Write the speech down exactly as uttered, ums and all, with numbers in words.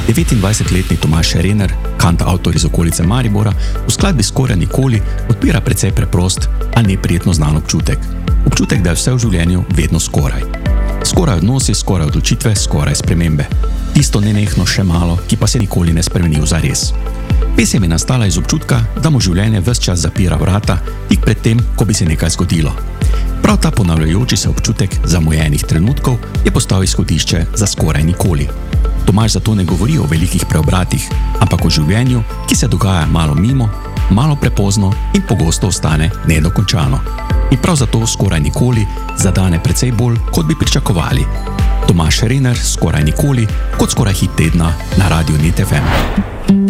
devetindvajsetletni Tomaž Rener, kantavtor iz okolice Maribora, v skladbi Skoraj nikoli odpira precej preprost, a neprijetno znan občutek. Občutek, da je vse v življenju vedno skoraj. Skoraj odnosi, skoraj odločitve, skoraj spremembe. Tisto nenehno še malo, ki pa se nikoli ne spremeni v zares. Pesem je nastala iz občutka, da mu življenje ves čas zapira vrata, tik pred tem, ko bi se nekaj zgodilo. Prav ta ponavljajoči se občutek zamujenih trenutkov je postal izhodišče za Skoraj nikoli. Tomaž zato ne govori o velikih preobratih, ampak o življenju, ki se dogaja malo mimo, malo prepozno in pogosto ostane nedokončano. In prav zato Skoraj nikoli zadane precej bolj, kot bi pričakovali. Tomaž Rener, Skoraj nikoli, kot skoraj hit tedna na Radiu Net F M.